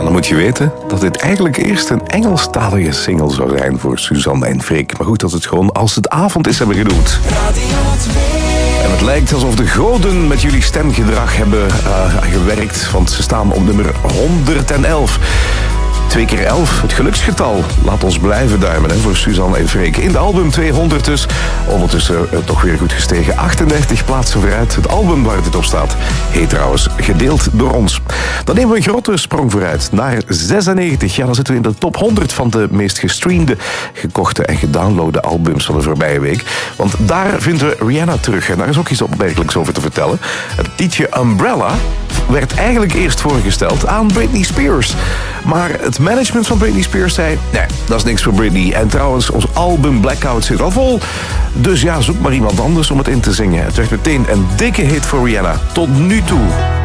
dan moet je weten dat dit eigenlijk eerst een Engelstalige single zou zijn voor Suzanne en Freek. Maar goed, dat het gewoon Als het avond is hebben genoemd. En het lijkt alsof de goden met jullie stemgedrag hebben gewerkt, want ze staan op nummer 111. 2 keer 11, het geluksgetal. Laat ons blijven duimen voor Suzanne en Freek. In de album 200 dus. Ondertussen toch weer goed gestegen. 38 plaatsen vooruit. Het album waar dit op staat heet trouwens Gedeeld door ons. Dan nemen we een grote sprong vooruit. Naar 96. Ja, dan zitten we in de top 100 van de meest gestreamde, gekochte en gedownloade albums van de voorbije week. Want daar vinden we Rihanna terug. En daar is ook iets opmerkelijks over te vertellen. Het liedje Umbrella werd eigenlijk eerst voorgesteld aan Britney Spears. Maar het management van Britney Spears zei, nee, dat is niks voor Britney. En trouwens, ons album Blackout zit al vol. Dus ja, zoek maar iemand anders om het in te zingen. Het werd meteen een dikke hit voor Rihanna. Tot nu toe.